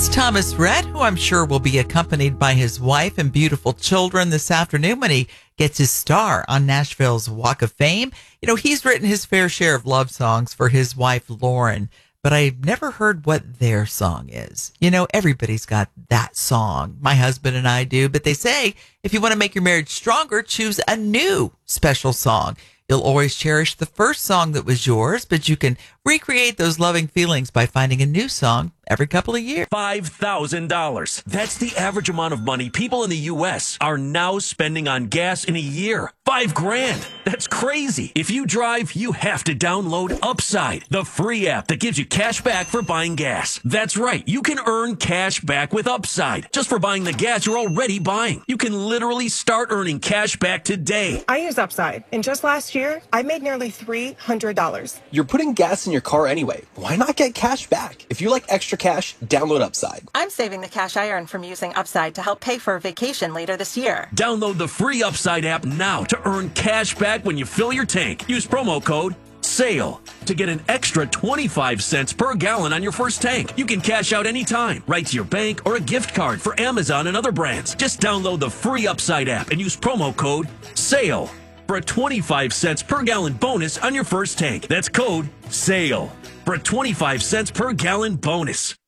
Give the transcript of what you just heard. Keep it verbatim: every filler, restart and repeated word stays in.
That's Thomas Rhett, who I'm sure will be accompanied by his wife and beautiful children this afternoon when he gets his star on Nashville's Walk of Fame. You know, he's written his fair share of love songs for his wife, Lauren, but I've never heard what their song is. You know, everybody's got that song. My husband and I do, but they say if you want to make your marriage stronger, choose a new special song. You'll always cherish the first song that was yours, but you can recreate those loving feelings by finding a new song every couple of years. five thousand dollars. That's the average amount of money people in the U S are now spending on gas in a year. Five grand. That's crazy. If you drive, you have to download Upside, the free app that gives you cash back for buying gas. That's right. You can earn cash back with Upside just for buying the gas you're already buying. You can literally start earning cash back today. I use Upside, and just last year, I made nearly three hundred dollars. You're putting gas in your car anyway. Why not get cash back? If you like extra cash, download Upside. I'm saving the cash I earn from using Upside to help pay for a vacation later this year. Download the free Upside app now to earn cash back when you fill your tank. Use promo code SALE to get an extra twenty-five cents per gallon on your first tank. You can cash out anytime, right to your bank or a gift card for Amazon and other brands. Just download the free Upside app and use promo code SALE for a twenty-five cents per gallon bonus on your first tank. That's code SALE for a twenty-five cents per gallon bonus.